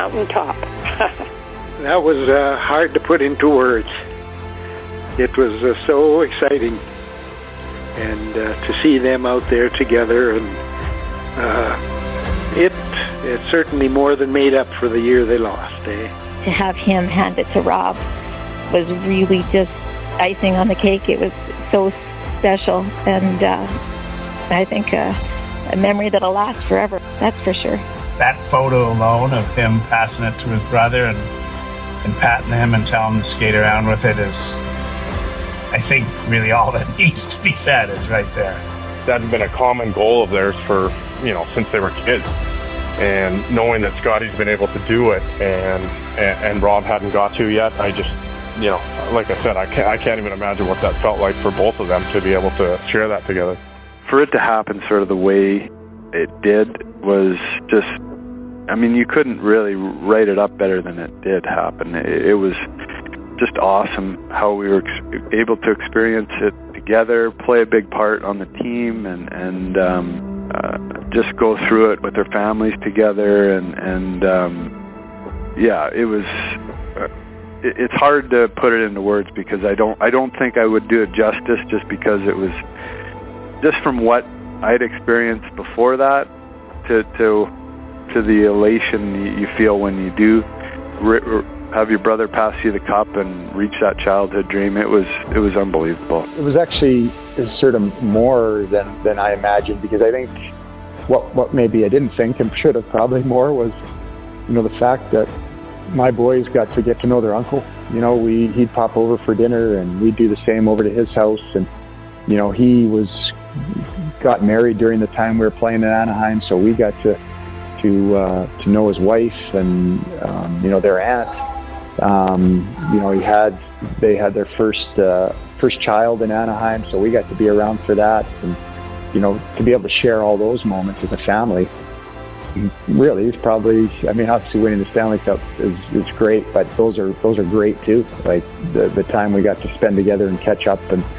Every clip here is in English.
mountaintop. That was hard to put into words. It was so exciting, and to see them out there together, and it certainly more than made up for the year they lost. To have him hand it to Rob was really just icing on the cake. It was so special, and I think a memory that'll last forever, that's for sure. That photo alone of him passing it to his brother and patting him and telling him to skate around with it is, I think, really all that needs to be said is right there. That had been a common goal of theirs for, since they were kids. And knowing that Scotty's been able to do it and Rob hadn't got to yet, I just, like I said, I can't even imagine what that felt like for both of them to be able to share that together. For it to happen sort of the way it did was just, you couldn't really write it up better than it did happen. It was just awesome how we were able to experience it together, play a big part on the team, and just go through it with their families together. And it was. It's hard to put it into words because I don't think I would do it justice, just because it was just from what I'd experienced before that to the elation you feel when you do have your brother pass you the cup and reach that childhood dream. It was unbelievable. It was actually sort of more than I imagined, because I think what maybe I didn't think and should have probably more was, the fact that my boys got to know their uncle. He'd pop over for dinner and we'd do the same over to his house, and he got married during the time we were playing in Anaheim, so we got to know his wife and their aunt. They had their first child in Anaheim, so we got to be around for that, and to be able to share all those moments as a family. Really, it's probably, obviously winning the Stanley Cup is great, but those are great too. Like the time we got to spend together and catch up and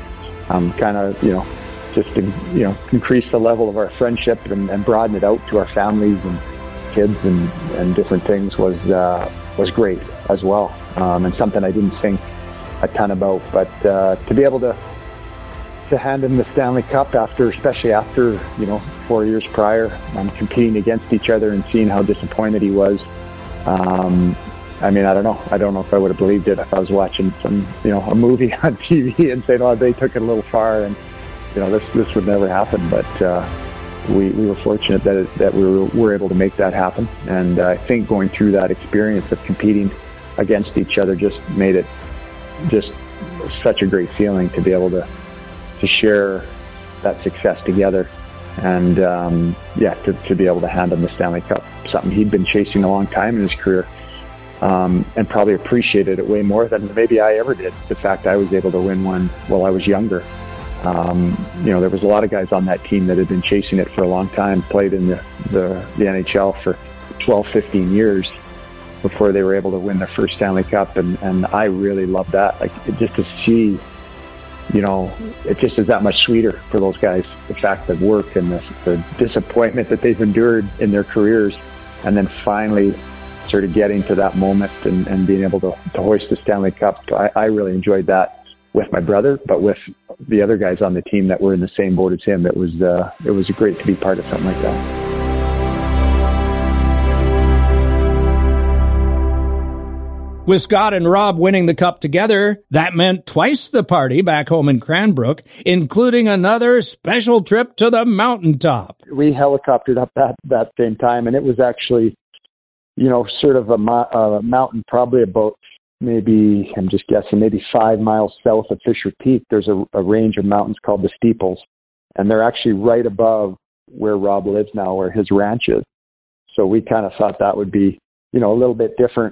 just to increase the level of our friendship and broaden it out to our families and kids and different things was great as well, and something I didn't think a ton about. But to be able to hand him the Stanley Cup especially after 4 years prior, competing against each other and seeing how disappointed he was. I don't know if I would have believed it if I was watching some a movie on TV and saying, "Oh, they took it a little far," and this would never happen. But we were fortunate that we were able to make that happen. And I think going through that experience of competing against each other just made it just such a great feeling to be able to share that success together, and to be able to hand him the Stanley Cup, something he'd been chasing a long time in his career, and probably appreciated it way more than maybe I ever did. The fact I was able to win one while I was younger. There was a lot of guys on that team that had been chasing it for a long time, played in the NHL for 12, 15 years before they were able to win their first Stanley Cup, and I really loved that. Like, just to see, it just is that much sweeter for those guys, the fact that work and the disappointment that they've endured in their careers, and then finally sort of getting to that moment and being able to hoist the Stanley Cup. I really enjoyed that with my brother, but with the other guys on the team that were in the same boat as him, it was great to be part of something like that. With Scott and Rob winning the cup together, that meant twice the party back home in Cranbrook, including another special trip to the mountaintop. We helicoptered up that same time, and it was actually, sort of a mountain probably about maybe, I'm just guessing, maybe 5 miles south of Fisher Peak. There's a range of mountains called the Steeples, and they're actually right above where Rob lives now, where his ranch is. So we kind of thought that would be, a little bit different.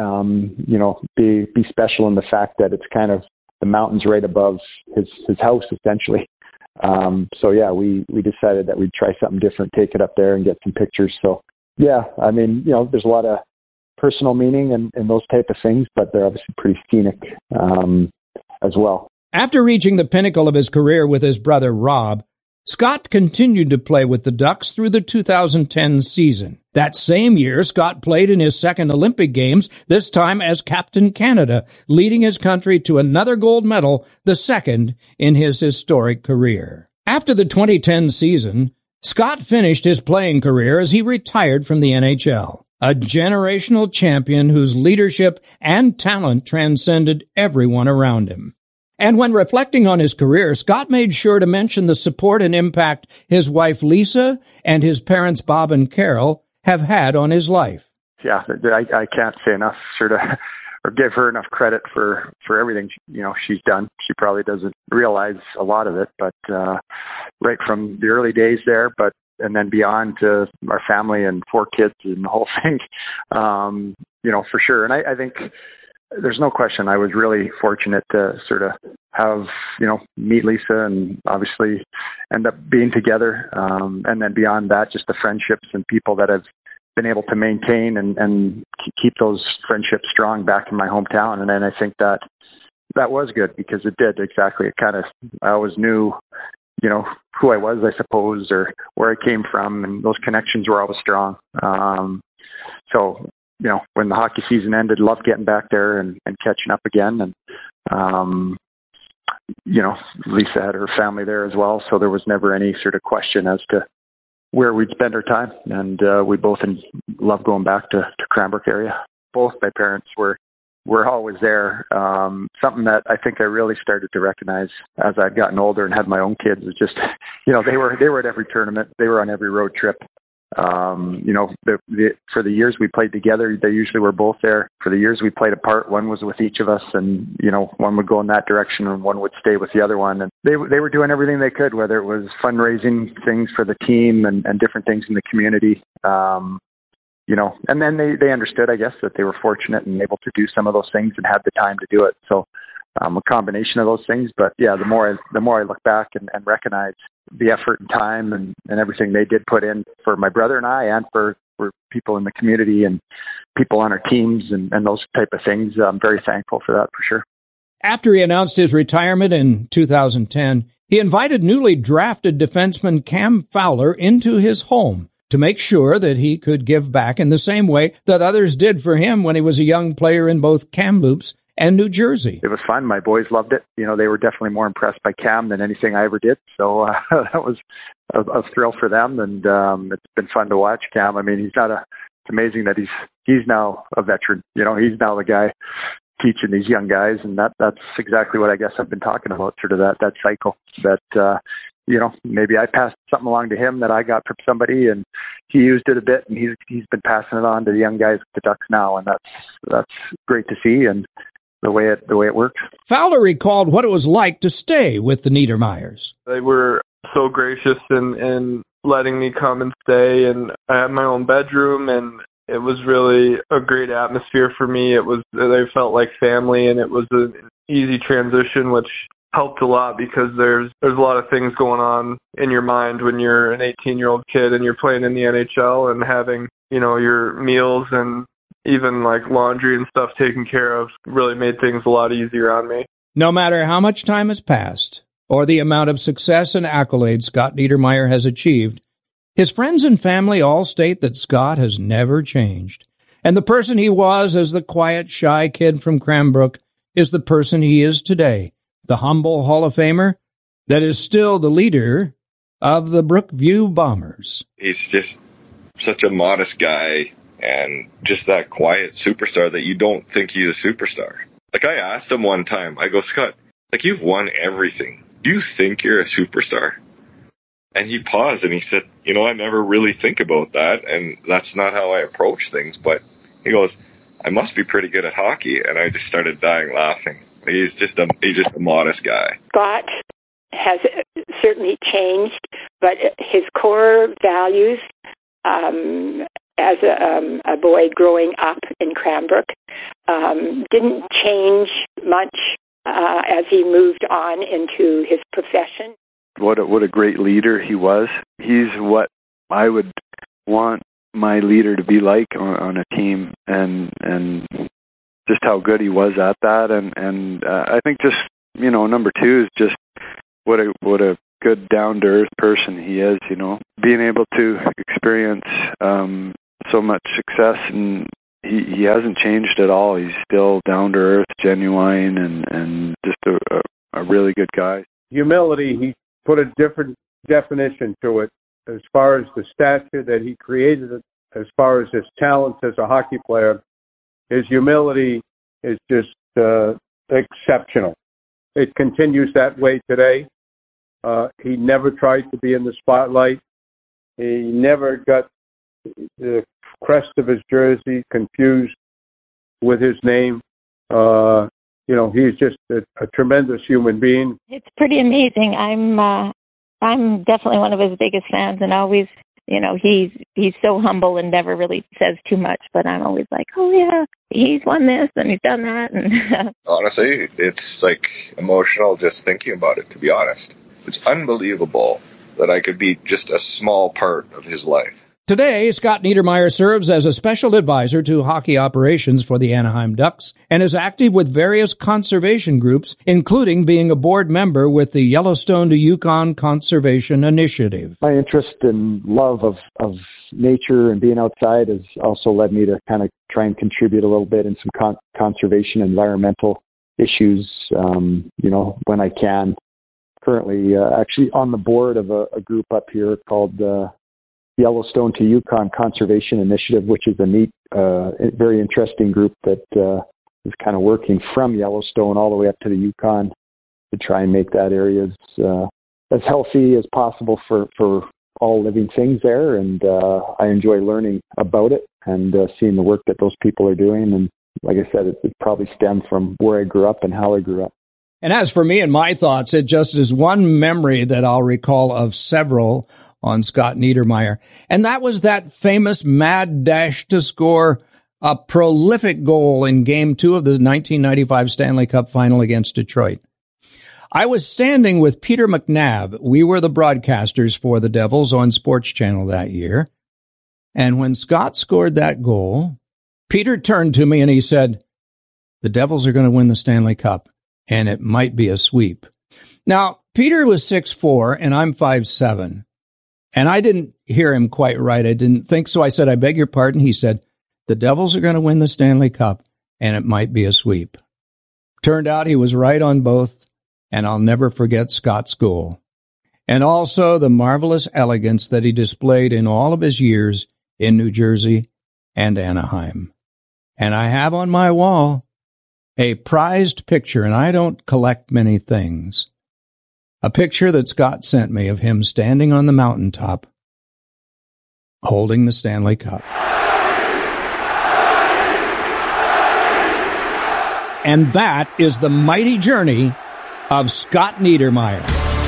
Be special in the fact that it's kind of the mountains right above his house, essentially. We decided that we'd try something different, take it up there and get some pictures. So, there's a lot of personal meaning in those type of things, but they're obviously pretty scenic as well. After reaching the pinnacle of his career with his brother Rob, Scott continued to play with the Ducks through the 2010 season. That same year, Scott played in his second Olympic Games, this time as Captain Canada, leading his country to another gold medal, the second in his historic career. After the 2010 season, Scott finished his playing career as he retired from the NHL, a generational champion whose leadership and talent transcended everyone around him. And when reflecting on his career, Scott made sure to mention the support and impact his wife Lisa and his parents Bob and Carol have had on his life. Yeah, I can't say enough sort of, or give her enough credit for everything, she's done. She probably doesn't realize a lot of it, but right from the early days there, and then beyond to our family and 4 kids and the whole thing, for sure. And I think there's no question I was really fortunate to sort of have, meet Lisa and obviously end up being together. And then beyond that, just the friendships and people that I've been able to maintain and keep those friendships strong back in my hometown. And then I think that was good because it did exactly. I always knew, who I was, I suppose, or where I came from, and those connections were always strong. So, when the hockey season ended, loved getting back there and catching up again. And, Lisa had her family there as well. So there was never any sort of question as to where we'd spend our time. And we both loved going back to Cranbrook area. Both my parents were always there. Something that I think I really started to recognize as I'd gotten older and had my own kids was just, they were at every tournament. They were on every road trip. For the years we played together, they usually were both there. For the years we played apart, one was with each of us, and one would go in that direction and one would stay with the other one. And they were doing everything they could, whether it was fundraising things for the team and different things in the community. And then they understood, I guess, that they were fortunate and able to do some of those things and had the time to do it. So a combination of those things. But yeah, the more I look back and recognize the effort and time and everything they did put in for my brother and I, and for people in the community and people on our teams and those type of things, I'm very thankful for that, for sure. After he announced his retirement in 2010, he invited newly drafted defenseman Cam Fowler into his home to make sure that he could give back in the same way that others did for him when he was a young player in both Kamloops and New Jersey. It was fun. My boys loved it. They were definitely more impressed by Cam than anything I ever did. So that was a thrill for them, and it's been fun to watch Cam. I mean, it's amazing that he's now a veteran. He's now the guy teaching these young guys, and that's exactly what I guess I've been talking about, sort of that cycle that, maybe I passed something along to him that I got from somebody, and he used it a bit, and he's been passing it on to the young guys at the Ducks now, and that's great to see, and the way it works. Fowler recalled what it was like to stay with the Niedermeyers. They were so gracious in letting me come and stay, and I had my own bedroom, and it was really a great atmosphere for me. They felt like family, and it was an easy transition, which helped a lot because there's a lot of things going on in your mind when you're an 18-year-old kid and you're playing in the NHL, and having, your meals and even like laundry and stuff taken care of really made things a lot easier on me. No matter how much time has passed or the amount of success and accolades Scott Niedermayer has achieved, his friends and family all state that Scott has never changed. And the person he was as the quiet, shy kid from Cranbrook is the person he is today, the humble Hall of Famer that is still the leader of the Brookview Bombers. He's just such a modest guy and just that quiet superstar that you don't think he's a superstar. Like, I asked him one time, I go, Scott, like, you've won everything. Do you think you're a superstar? And he paused and he said, I never really think about that, and that's not how I approach things. But he goes, I must be pretty good at hockey. And I just started dying laughing. He's just a modest guy. Scott has certainly changed, but his core values as a boy growing up in Cranbrook didn't change much as he moved on into his profession. What a great leader he was. He's what I would want my leader to be like on a team, and just how good he was at that. And I think just, number two is just what a good down-to-earth person he is, being able to experience so much success, and he hasn't changed at all. He's still down to earth, genuine, and just a really good guy. Humility, he put a different definition to it as far as the stature that he created, as far as his talents as a hockey player. His humility is just exceptional. It continues that way today. He never tried to be in the spotlight. He never got the crest of his jersey confused with his name. He's just a tremendous human being. It's pretty amazing. I'm definitely one of his biggest fans, and always, he's so humble and never really says too much. But I'm always like, oh yeah, he's won this and he's done that. And honestly, it's like emotional just thinking about it. To be honest, it's unbelievable that I could be just a small part of his life. Today, Scott Niedermayer serves as a special advisor to hockey operations for the Anaheim Ducks and is active with various conservation groups, including being a board member with the Yellowstone to Yukon Conservation Initiative. My interest and love of nature and being outside has also led me to kind of try and contribute a little bit in some conservation, environmental issues, when I can. Currently, actually on the board of a group up here called Yellowstone to Yukon Conservation Initiative, which is a neat, very interesting group that is kind of working from Yellowstone all the way up to the Yukon to try and make that area as healthy as possible for all living things there. And I enjoy learning about it and seeing the work that those people are doing. And like I said, it probably stemmed from where I grew up and how I grew up. And as for me and my thoughts, it just is one memory that I'll recall of several on Scott Niedermayer. And that was that famous mad dash to score a prolific goal in Game 2 of the 1995 Stanley Cup Final against Detroit. I was standing with Peter McNabb. We were the broadcasters for the Devils on Sports Channel that year. And when Scott scored that goal, Peter turned to me and he said, "The Devils are going to win the Stanley Cup, and it might be a sweep." Now, Peter was 6'4", and I'm 5'7". And I didn't hear him quite right. I didn't think so. I said, "I beg your pardon." He said, "The Devils are going to win the Stanley Cup, and it might be a sweep." Turned out he was right on both, and I'll never forget Scott's goal. And also the marvelous elegance that he displayed in all of his years in New Jersey and Anaheim. And I have on my wall a prized picture, and I don't collect many things. A picture that Scott sent me of him standing on the mountaintop, holding the Stanley Cup. And that is the mighty journey of Scott Niedermayer.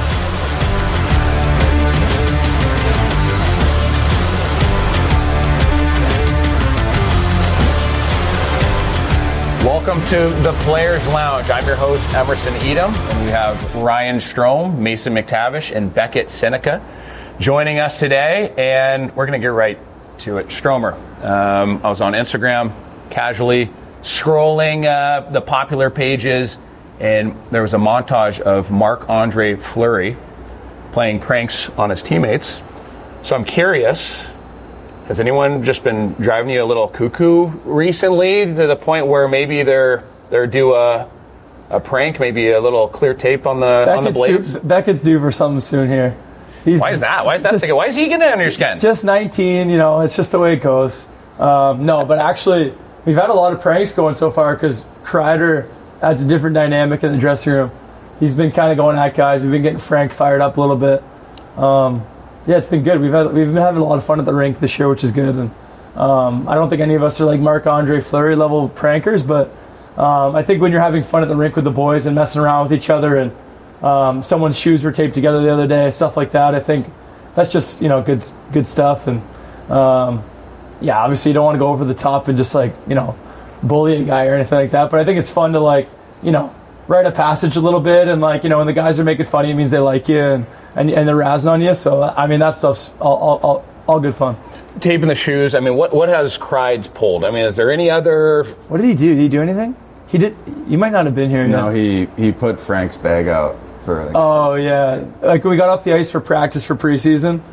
Welcome to the Players Lounge. I'm your host, Emerson Edom, and we have Ryan Strome, Mason McTavish, and Beckett Seneca joining us today, and we're going to get right to it. Stromer, I was on Instagram casually scrolling the popular pages, and there was a montage of Marc-Andre Fleury playing pranks on his teammates. So I'm curious, has anyone just been driving you a little cuckoo recently to the point where maybe they're due a prank, maybe a little clear tape on the blades? Beckett's due for something soon here. Why is that? Why is he getting under your skin? Just 19, it's just the way it goes. No, but actually, we've had a lot of pranks going so far because Kreider adds a different dynamic in the dressing room. He's been kind of going at guys. We've been getting Frank fired up a little bit. Yeah, it's been good. We've been having a lot of fun at the rink this year, which is good. And I don't think any of us are like Marc-Andre Fleury level prankers, but I think when you're having fun at the rink with the boys and messing around with each other, and someone's shoes were taped together the other day, stuff like that, I think that's just good stuff. And yeah, obviously you don't want to go over the top and just bully a guy or anything like that. But I think it's fun to write a passage a little bit, and when the guys are making fun of you, it means they like you and they're razzing on you. So I mean, that stuff's all good fun. Taping the shoes. I mean, what has Kreids pulled? I mean, is there any other? What did he do? Did he do anything? He did. You might not have been here. No, he put Frank's bag out for. Oh yeah, we got off the ice for practice for preseason.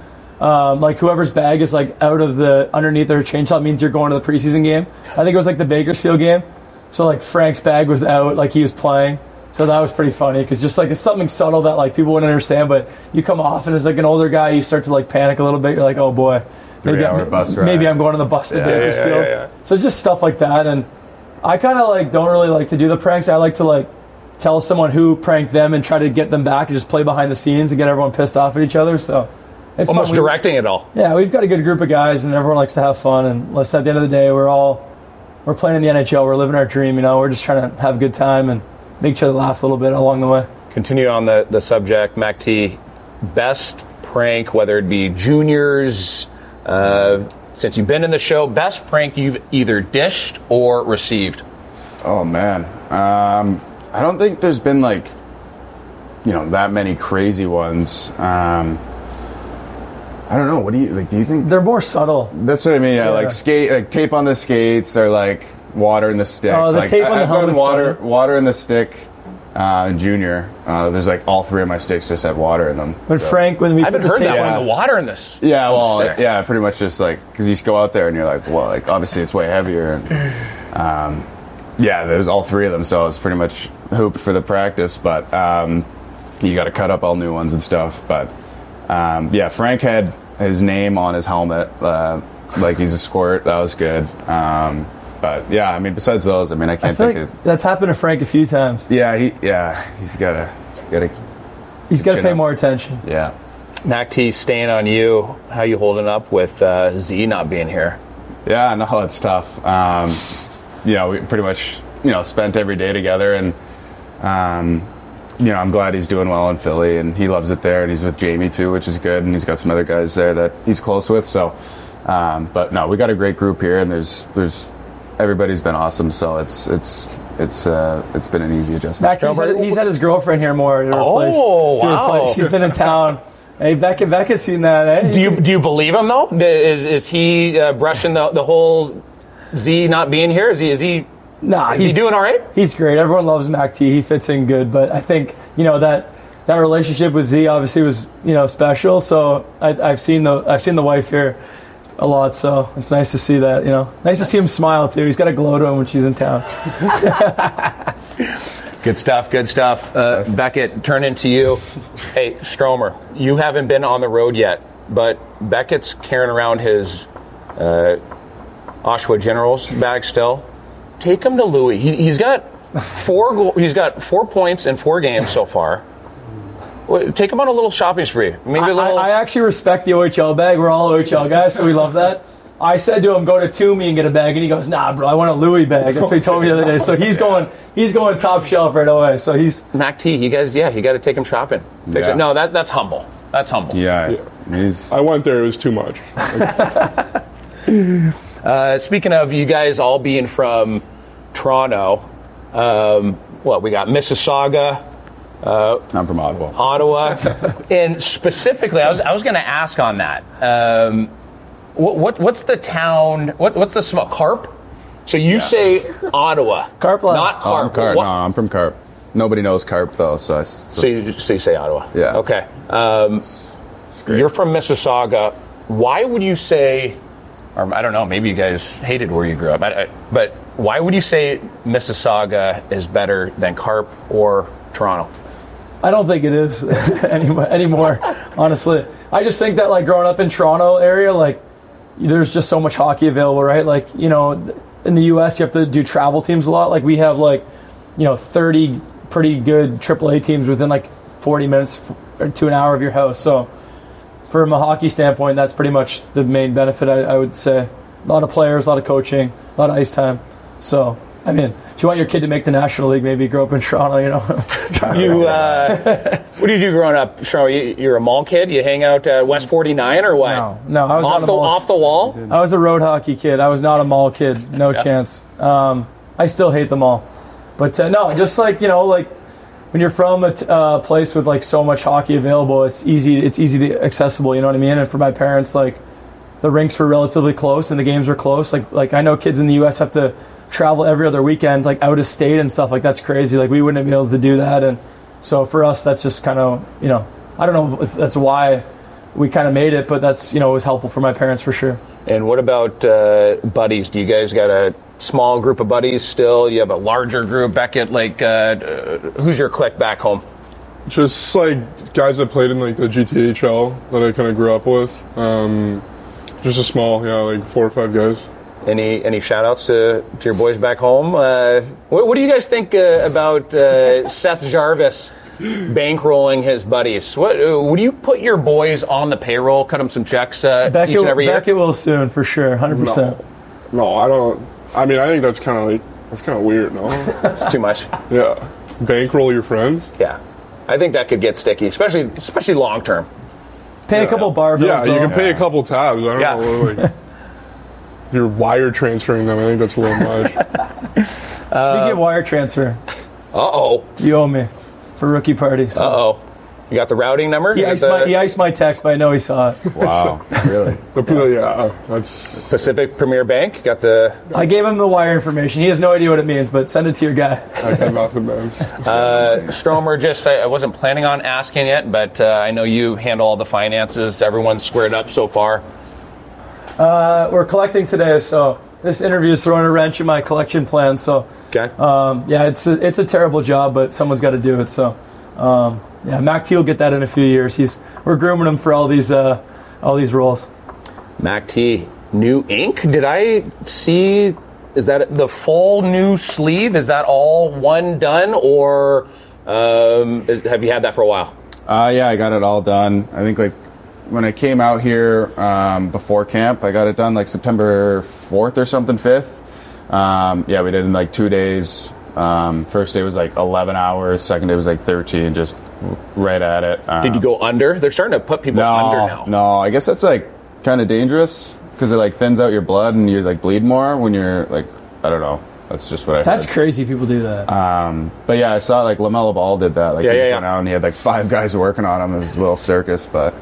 like whoever's bag is like out of the underneath their chainsaw means you're going to the preseason game. I think it was like the Bakersfield game. So like Frank's bag was out, like he was playing. So that was pretty funny because just like it's something subtle that like people wouldn't understand, but you come off and as like an older guy, you start to like panic a little bit. You're like, oh boy, maybe I'm going on the bus to Bakersfield. Yeah. So just stuff like that. And I kind of like don't really like to do the pranks. I like to like tell someone who pranked them and try to get them back and just play behind the scenes and get everyone pissed off at each other. So it's almost directing it all. Yeah, we've got a good group of guys and everyone likes to have fun. And at the end of the day, we're playing in the NHL. We're living our dream. We're just trying to have a good time and make each other laugh a little bit along the way. Continue on the subject, Mac T. Best prank, whether it be juniors, since you've been in the show, best prank you've either dished or received? Oh, man. I don't think there's been, like, that many crazy ones. I don't know. What do you think? They're more subtle. That's what I mean. Yeah, like tape on the skates or like water in the stick. Oh, the tape on the helmet's water in the stick. Junior, there's like all three of my sticks just have water in them. But Frank, when we I haven't heard that one. The water in this. Yeah, well, pretty much just like because you just go out there and you're like, well, like obviously it's way heavier and there's all three of them, so it's pretty much hooped for the practice. But you got to cut up all new ones and stuff. But Frank had his name on his helmet, like he's a squirt. That was good. But yeah, I mean, besides those, I mean, I can't think of. That's happened to Frank a few times. Yeah, he's got to pay more attention. Yeah. Mac T, staying on you. How you holding up with Z not being here? Yeah, no, it's tough. We pretty much spent every day together, and I'm glad he's doing well in Philly, and he loves it there, and he's with Jamie too, which is good, and he's got some other guys there that he's close with. So, but no, we got a great group here, and there's. Everybody's been awesome, so it's been an easy adjustment. He's had his girlfriend here more to replace. Wow. She's been in town. Hey, Beckett's seen that. Hey. Do you believe him though? Is he brushing the whole Z not being here? Is he? Nah, he's doing all right. He's great. Everyone loves Mac T. He fits in good, but I think that relationship with Z obviously was special. So I've seen the wife here a lot, so it's nice to see that, Nice to see him smile, too. He's got a glow to him when she's in town. Good stuff. Beckett, turn into you. Hey, Stromer, you haven't been on the road yet, but Beckett's carrying around his Oshawa Generals bag still. Take him to Louis. He's got 4 points in 4 games so far. Take him on a little shopping spree. I actually respect the OHL bag. We're all OHL guys, so we love that. I said to him, go to Toomey and get a bag, and he goes, nah, bro, I want a Louis bag. That's what he told me the other day. So he's going top shelf right away. So he's Mac T. You guys, you got to take him shopping. Yeah. No, that's humble. That's humble. Yeah. I went there. It was too much. Speaking of you guys all being from Toronto, we got Mississauga. I'm from Ottawa. And specifically, I was going to ask on that. What's the town? What's the small Carp? So you say Ottawa, Carp, not Carp. I'm Carp. No, I'm from Carp. Nobody knows Carp though, so you say Ottawa. Yeah. Okay. It's great. You're from Mississauga. Why would you say? Or I don't know. Maybe you guys hated where you grew up. But why would you say Mississauga is better than Carp or Toronto? I don't think it is anymore, honestly. I just think that, like, growing up in Toronto area, like, there's just so much hockey available, right? Like, in the U.S., you have to do travel teams a lot. Like, we have, 30 pretty good AAA teams within, 40 minutes to an hour of your house. So, from a hockey standpoint, that's pretty much the main benefit, I would say. A lot of players, a lot of coaching, a lot of ice time. So, I mean, if you want your kid to make the National League, maybe grow up in Toronto, What do you do growing up, Toronto? You're a mall kid? You hang out at West 49 or what? No, I was off the wall? I was a road hockey kid. I was not a mall kid. No chance. I still hate the mall. But no, just when you're from a place with so much hockey available, it's easy to accessible, you know what I mean? And for my parents, the rinks were relatively close and the games were close. Like I know kids in the U.S. have to travel every other weekend, out of state and stuff. That's crazy. We wouldn't be able to do that. And so for us, that's just kind of, I don't know if that's why we kind of made it, but that's, it was helpful for my parents for sure. And what about buddies? Do you guys got a small group of buddies still? You have a larger group? Beckett, who's your clique back home? Just like guys that played in like the GTHL that I kind of grew up with. Just a small, like 4 or 5 guys. Any shout outs to your boys back home? What do you guys think about Seth Jarvis bankrolling his buddies? What do you put your boys on the payroll, cut them some checks each and every year? Beckett will soon, for sure, 100%. No, I don't. I mean, I think that's kind of weird, no? It's too much. Yeah. Bankroll your friends? Yeah. I think that could get sticky, especially long term. Pay a couple barbells. Yeah, you can pay a couple tabs. I don't know. You're wire transferring them. I think that's a little much. Speaking of wire transfer. Uh-oh. You owe me for rookie party. So. Uh-oh. You got the routing number? He iced my text, but I know he saw it. Wow. Really? That's Pacific Premier Bank. Got the. I gave him the wire information. He has no idea what it means, but send it to your guy. I got nothing, man. Stromer, I wasn't planning on asking yet, but I know you handle all the finances. Everyone's squared up so far. We're collecting today, so this interview is throwing a wrench in my collection plan. So, okay. It's a terrible job, but someone's got to do it. So. Mac T will get that in a few years. We're grooming him for all these roles. Mac T, new ink? Did I see? Is that the full new sleeve? Is that all one done, or have you had that for a while? Yeah, I got it all done. I think when I came out here before camp, I got it done September 4th or something, 5th. We did it in 2 days. First day was 11 hours. Second day was 13, just right at it. Did you go under? They're starting to put people under now. No, I guess that's kind of dangerous because it thins out your blood and you bleed more when you're I don't know. That's just what I heard. That's crazy. People do that. But yeah, I saw LaMelo Ball did that. He went out and he had 5 guys working on him. It was a little circus, but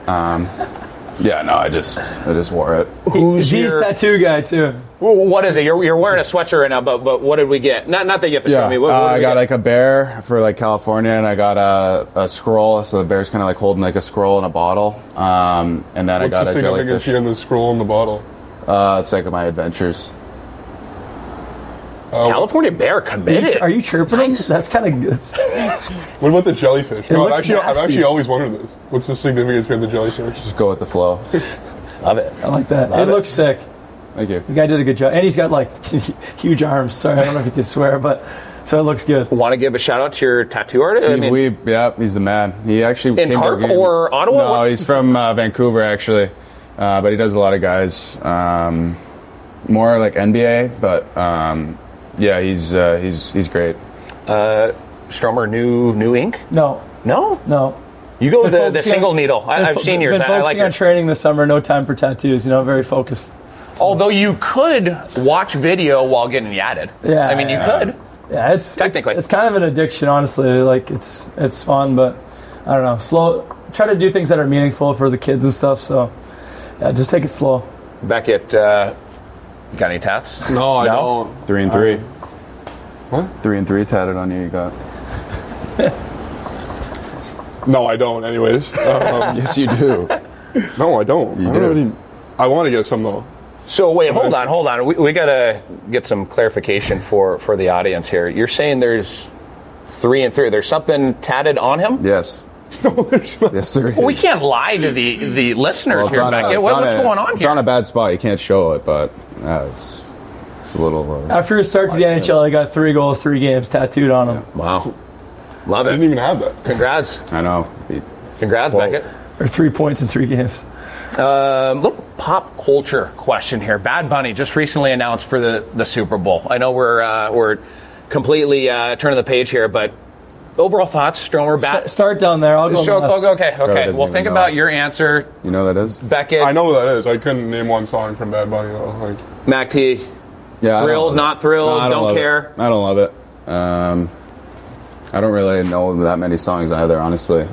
I just wore it. Who's He's tattoo guy too? What is it? You're wearing a sweatshirt right now, but what did we get? Not that you have to show me. What I got a bear for California, and I got a scroll. So the bear's kind of holding a scroll in a bottle. And then I got a jellyfish. What's the significance the scroll in the bottle? It's my adventures. California bear committed. Are you chirping him? That's kind of good. What about the jellyfish? I've actually always wondered this. What's the significance behind the jellyfish? Just go with the flow. Love it. I like that. It looks sick. Thank you. The guy did a good job. And he's got huge arms. Sorry, I don't know if you can swear, but so it looks good. Want to give a shout out to your tattoo artist? Steve Weeb, he's the man. He actually in Park or Ottawa? No, he's from Vancouver actually. But he does a lot of guys. More NBA, but he's great. Stromer, new ink? No. You go with the single needle. I've seen yours. Been focusing on training this summer. No time for tattoos. Very focused. So. Although you could watch video while getting yadded. Yeah. I mean, you could. Yeah, it's technically it's kind of an addiction, honestly. It's fun, but I don't know. Slow. Try to do things that are meaningful for the kids and stuff. So yeah, just take it slow. Beckett, got any tats? No, I don't. 3 and 3. What? 3 and 3 tatted on you. You got. No, I don't. Anyways, yes, you do. No, I don't. I want to get some though. So wait, hold on. We gotta get some clarification for the audience here. You're saying there's 3 and 3. There's something tatted on him? Yes. No, there's not. Yes, there is. Well, we can't lie to the listeners here, Beckett. What's going on here? It's on a bad spot. You can't show it, but it's a little. After his start to the NHL, he got 3 goals, 3 games tattooed on him. Yeah. Wow. Love it. I didn't even have that. Congrats. I know. Congrats, Beckett. Or 3 points in 3 games. Little pop culture question here. Bad Bunny just recently announced for the Super Bowl. I know we're completely turning the page here, but overall thoughts, Stromer? Start down there. I'll go. Okay. Well, think about your answer. You know what that is? Beckett. I know what that is. I couldn't name one song from Bad Bunny though. Mac T. Yeah. Thrilled, not thrilled, no, don't care. I don't love it. I don't really know that many songs either, honestly.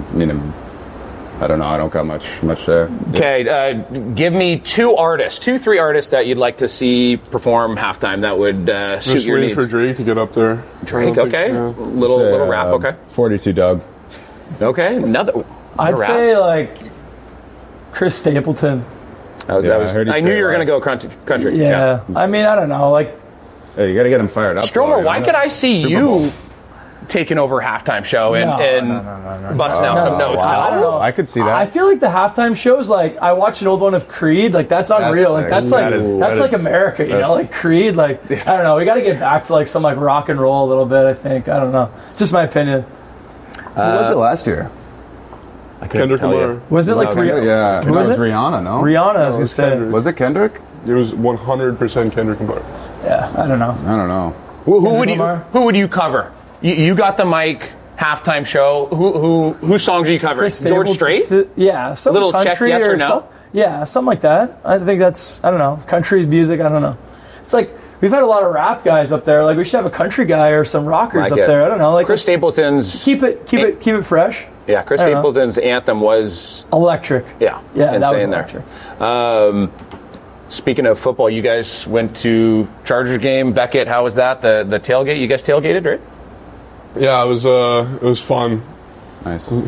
I don't know. I don't got much there. Okay, give me 3 artists that you'd like to see perform halftime that would suit your needs. Just waiting for Drake to get up there. Drake, okay. Little rap, okay. 42 Doug. Okay, another I'd rap. say Chris Stapleton. I knew you were going to go country. Yeah. I mean, I don't know. Like, hey, you got to get him fired up. Stromer, why could I see you taking over halftime show and busting out some notes? I don't know. I could see that. I feel like the halftime shows, like, I watched an old one of Creed. Like, that's unreal. That's like America, you know? Like, Creed, like, I don't know. We got to get back to, like, some, like, rock and roll a little bit, I think. I don't know. Just my opinion. Who was it last year? Kendrick Lamar. Was it like Rihanna? Yeah, who was it? Rihanna, no? Rihanna, I was going to say. Kendrick. Was it Kendrick? It was 100% Kendrick Lamar. Yeah, I don't know. Who would you cover? You got the mic, halftime show. Whose songs are you covering? George Strait? Yeah, some little country check, yes or no? Yeah, something like that. I think that's, I don't know, country's music, I don't know. It's like, we've had a lot of rap guys up there. Like, we should have a country guy or some rockers up there. I don't know. Like, Chris Stapleton's... Keep it fresh. Yeah, Chris Stapleton's anthem was... Electric. Yeah, that was electric. Speaking of football, you guys went to Chargers game. Beckett, how was that? The tailgate? You guys tailgated, right? Yeah, it was fun. Nice. It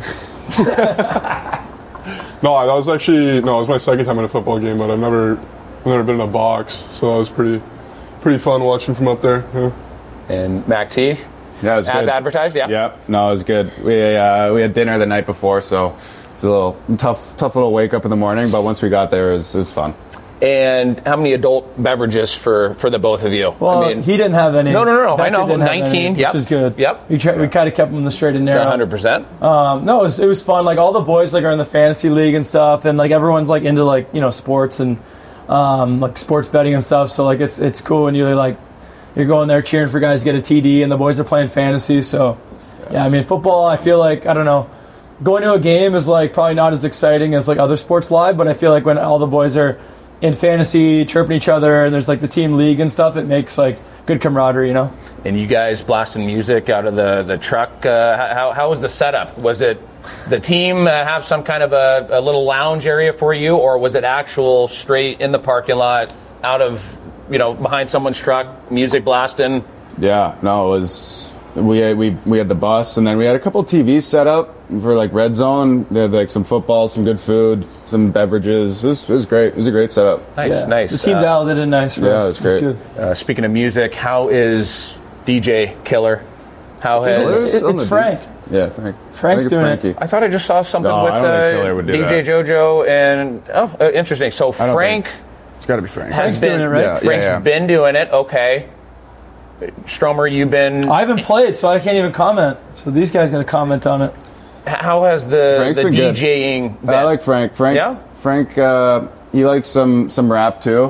was my second time in a football game, but I've never been in a box, so that was pretty fun watching from up there. Yeah. And Mac T? Yeah, it was as good. Advertised, yeah? Yep. No, it was good. We had dinner the night before, so it's a little tough little wake up in the morning, but once we got there, it was fun. And how many adult beverages for the both of you? Well, he didn't have any. No. I know. Didn't 19. Which is good. Yep. We kind of kept them in the straight and narrow. 100%. No, it was fun. Like, all the boys like are in the fantasy league and stuff, and like everyone's like into like, you know, sports and like sports betting and stuff. So like it's cool when you're going there cheering for guys to get a TD, and the boys are playing fantasy. So yeah, I mean, football, I feel like, I don't know, going to a game is like probably not as exciting as like other sports live, but I feel like when all the boys are in fantasy chirping each other and there's like the team league and stuff, it makes like good camaraderie, you know. And you guys blasting music out of the truck. How was the setup? Was it the team have some kind of a little lounge area for you, or was it actual straight in the parking lot out of, you know, behind someone's truck, music blasting? Yeah, no, it was. We had the bus, and then we had a couple TVs set up for like Red Zone. They had like some football, some good food, some beverages. It was great. It was a great setup. Nice. The team dialed it in nice for us. Yeah, it was great. Good. Speaking of music, how is DJ Killer? It's Frank. Yeah, Frank. Frank's doing it. I thought I just saw something with DJ JoJo and interesting. So Frank. It's got to be Frank. Frank's doing it, right? Frank's been doing it. Okay. Stromer, you've been... I haven't played, so I can't even comment. So these guys going to comment on it. How has the DJing been? I like Frank. Frank, he likes some rap too.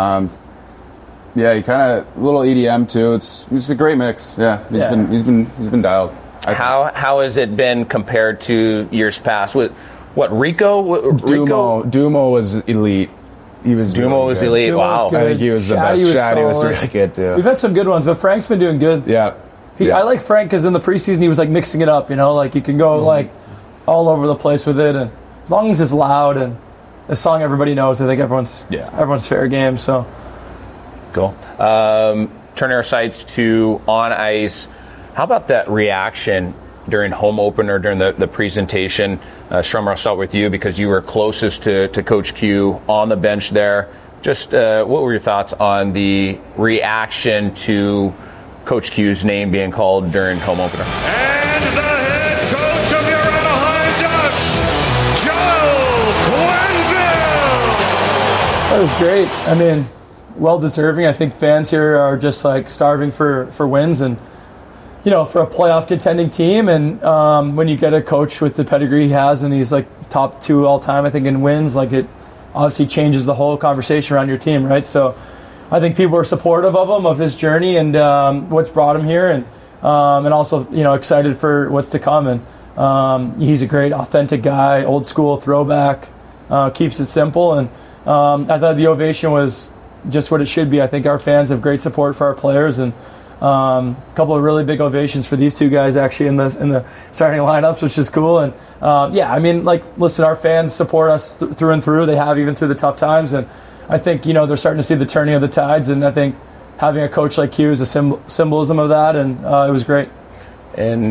He kind of a little EDM too. It's a great mix. Yeah, he's been dialed. How has it been compared to years past? With what, Rico? Dumo was elite. Dumo was elite. Wow. I think he was the best. Shaddy was really good too. We've had some good ones, but Frank's been doing good. Yeah. I like Frank because in the preseason he was like mixing it up, you know, like you can go like all over the place with it, and as long as it's loud and a song everybody knows, I think everyone's fair game. So cool. Turning our sights to on ice, how about that reaction during home opener, during the presentation? Stromer, I'll start with you because you were closest to Coach Q on the bench there. Just what were your thoughts on the reaction to Coach Q's name being called during home opener? And the head coach of your Anaheim Ducks, Joe Quenneville. That was great. I mean, well deserving. I think fans here are just like starving for wins, and you know, for a playoff contending team, and when you get a coach with the pedigree he has, and he's like top 2 all time, I think, in wins, like it obviously changes the whole conversation around your team, right? So I think people are supportive of him, of his journey, and what's brought him here, and also, you know, excited for what's to come. And he's a great, authentic guy, old school throwback, keeps it simple, and I thought the ovation was just what it should be. I think our fans have great support for our players, and a couple of really big ovations for these two guys actually in the starting lineups, which is cool. And I mean, like, listen, our fans support us through and through. They have, even through the tough times, and I think, you know, they're starting to see the turning of the tides, and I think having a coach like Q is a symbolism of that, and it was great. And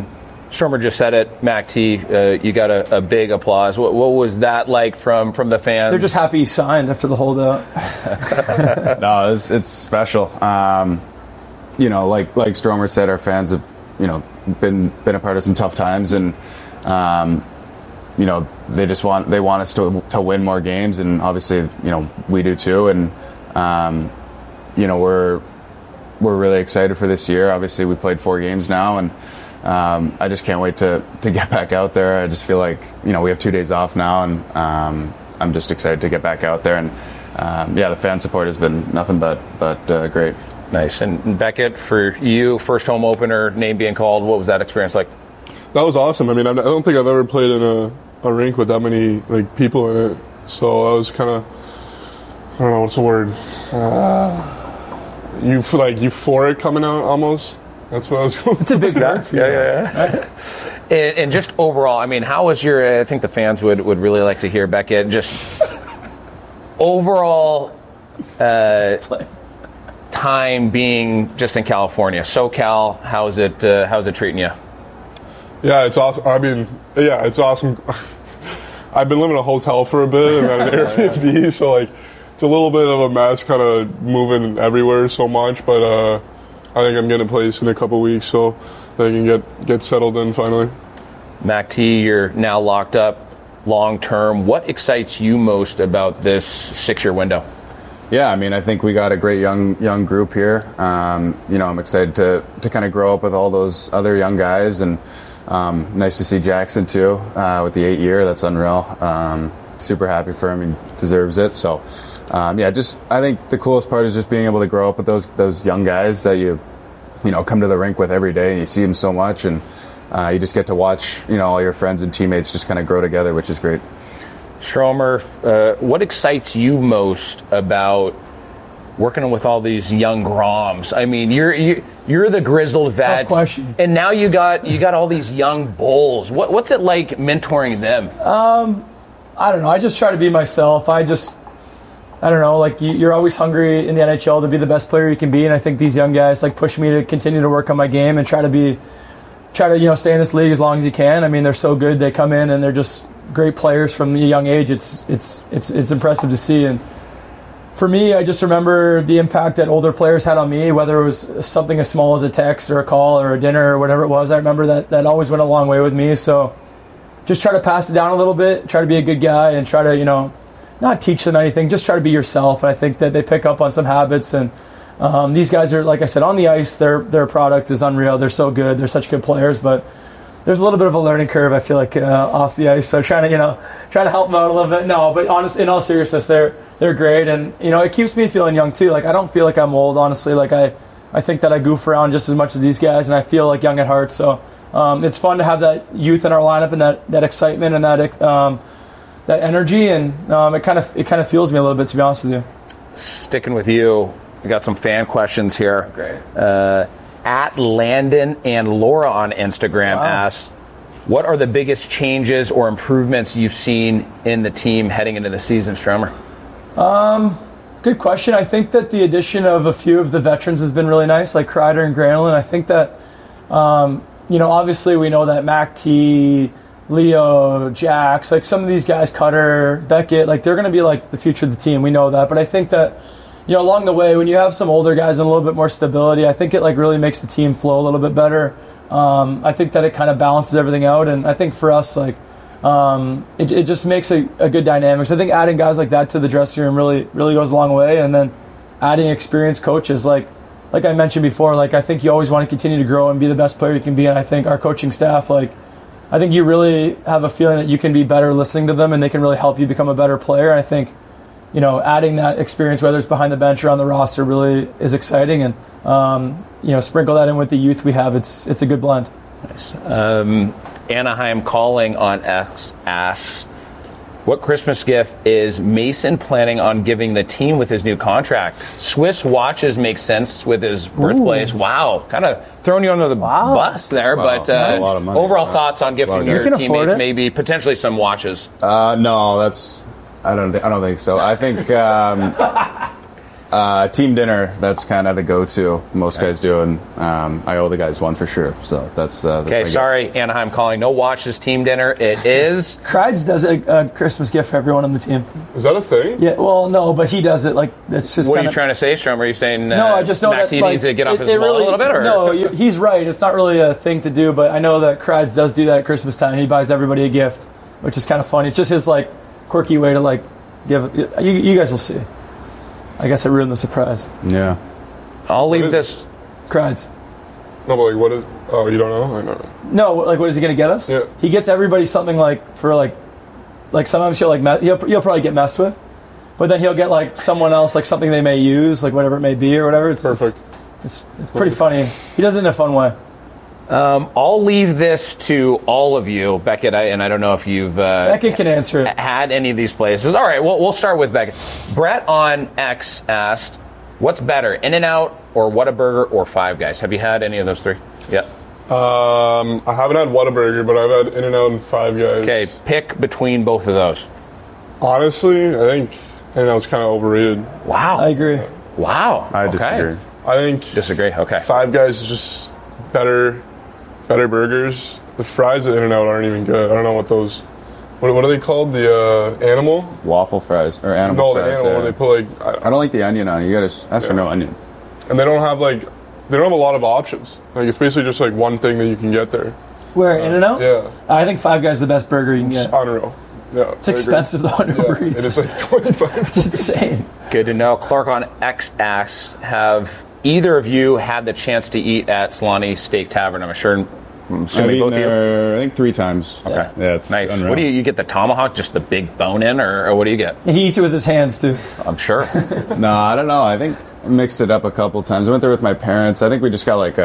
Stromer just said it, Mac T. You got a big applause. What was that like from the fans? They're just happy he signed after the holdout. No, it's special. You know, like Stromer said, our fans have, you know, been a part of some tough times, and you know, they want us to win more games, and obviously, you know, we do too, and you know, we're really excited for this year. Obviously, we played 4 games now, and I just can't wait to get back out there. I just feel like, you know, we have 2 days off now, and I'm just excited to get back out there, and yeah, the fan support has been nothing but great. Nice. And Beckett, for you, first home opener, name being called, what was that experience like? That was awesome. I mean, I don't think I've ever played in a rink with that many like people in it. So I was kind of, I don't know what's the word. You feel like euphoric coming out almost. That's what I was going. It's a big word for you. Yeah. And just overall, I mean, how was your? I think the fans would really like to hear Beckett. Just overall time being just in California, SoCal. How's it treating you? Yeah, it's awesome. I mean, yeah, it's awesome. I've been living in a hotel for a bit and then an Airbnb, so like it's a little bit of a mess, kind of moving everywhere so much. But I think I'm getting a place in a couple weeks, so that I can get settled in finally. Mac T, you're now locked up long term. What excites you most about this 6-year window? Yeah, I mean, I think we got a great young group here. You know, I'm excited to kind of grow up with all those other young guys, and nice to see Jackson too with the 8-year. That's unreal. Super happy for him. He deserves it. So, yeah, just I think the coolest part is just being able to grow up with those young guys that you know come to the rink with every day, and you see them so much, and you just get to watch, you know, all your friends and teammates just kind of grow together, which is great. Stromer, what excites you most about working with all these young Groms? I mean, you're the grizzled vet, tough question. And now you got all these young bulls. What's it like mentoring them? I don't know. I just try to be myself. I don't know. Like you're always hungry in the NHL to be the best player you can be, and I think these young guys like push me to continue to work on my game and try to you know stay in this league as long as you can. I mean, they're so good. They come in and they're just great players from a young age. It's impressive to see. And for me, I just remember the impact that older players had on me, whether it was something as small as a text or a call or a dinner or whatever it was. I remember that always went a long way with me. So just try to pass it down a little bit, try to be a good guy, and try to, you know, not teach them anything, just try to be yourself. And I think that they pick up on some habits. And these guys are, like I said, on the ice, their product is unreal. They're so good. They're such good players, but there's a little bit of a learning curve, I feel like, off the ice. So trying to help them out a little bit. No, but honestly, in all seriousness, they're great, and you know, it keeps me feeling young too. Like I don't feel like I'm old, honestly. Like I think that I goof around just as much as these guys, and I feel like young at heart. So it's fun to have that youth in our lineup and that excitement and that energy, and it kind of fuels me a little bit, to be honest with you. Sticking with you, we got some fan questions here. Great. At Landon and Laura on Instagram asks, what are the biggest changes or improvements you've seen in the team heading into the season, Stromer? Good question. I think that the addition of a few of the veterans has been really nice, like Kreider and Granlund. I think that, you know, obviously we know that Mac T, Leo, Jax, like some of these guys, Cutter, Beckett, like they're going to be like the future of the team. We know that. But I think that, you know, along the way, when you have some older guys and a little bit more stability, I think it like really makes the team flow a little bit better. I think that it kind of balances everything out, and I think for us, like, it just makes a good dynamic. So I think adding guys like that to the dressing room really goes a long way, and then adding experienced coaches, like I mentioned before, like I think you always want to continue to grow and be the best player you can be, and I think our coaching staff, like, I think you really have a feeling that you can be better listening to them, and they can really help you become a better player. And I think, you know, adding that experience, whether it's behind the bench or on the roster, really is exciting. And, you know, sprinkle that in with the youth we have. It's a good blend. Nice. Anaheim Calling on X asks, what Christmas gift is Mason planning on giving the team with his new contract? Swiss watches make sense with his birthplace. Ooh. Wow. Kind of throwing you under the bus there. Wow. But a lot of money. Overall thoughts on gifting your teammates, maybe potentially some watches? No, I don't think so. I think Team dinner, that's kind of the go-to most guys do, and I owe the guys one for sure. So that's okay. Sorry, Anaheim calling. No watches. Team dinner. It is. Kreids does a Christmas gift for everyone on the team. Is that a thing? Yeah. Well, no, but he does it. Like it's just. What are you trying to say, Strom? Are you saying no? I just know Mac that needs to get off his wall really, a little bit, or no? He's right. It's not really a thing to do, but I know that Kreids does do that at Christmas time. He buys everybody a gift, which is kind of funny. It's just his like quirky way to like give. You guys will see. I guess I ruined the surprise. Yeah. I'll leave this. Kreids. No, but like, what is... Oh, you don't know? I don't know. No, like, what is he going to get us? Yeah. He gets everybody something like, for like sometimes he'll like, he'll probably get messed with, but then he'll get like someone else, like something they may use, like whatever it may be or whatever. Perfect. It's pretty funny. He does it in a fun way. I'll leave this to all of you, Beckett, and I don't know if you've Beckett can answer it. Had any of these places. All right, we'll start with Beckett. Brett on X asked, what's better, In-N-Out or Whataburger or Five Guys? have you had any of those three? Yeah. I haven't had Whataburger, but I've had In-N-Out and Five Guys. Okay, pick between both of those. Honestly, I think In-N-Out's kind of overrated. Wow. I agree. Wow. I disagree. I think disagree. Okay. Five Guys is just better burgers. The fries at In-N-Out aren't even good. I don't know what those... What are they called? The animal? Waffle fries. Or animal fries. No, the animal where they put like... I don't like the onion on it. You gotta ask for no onion. And they don't have like... They don't have a lot of options. Like, it's basically just like one thing that you can get there. Where, In-N-Out? Yeah. I think Five Guys is the best burger you can get. It's unreal. Yeah, it's expensive though on Uber Eats. It is like $25. It's insane. Good to know. Clark on X asks, have either of you had the chance to eat at Salani Steak Tavern? I'm assuming both of you. I think 3 times. Okay. Yeah, it's nice. unreal. What do you get? The tomahawk, just the big bone in, or what do you get? He eats it with his hands too. I'm sure. No, I don't know. I think I mixed it up a couple times. I went there with my parents. I think we just got like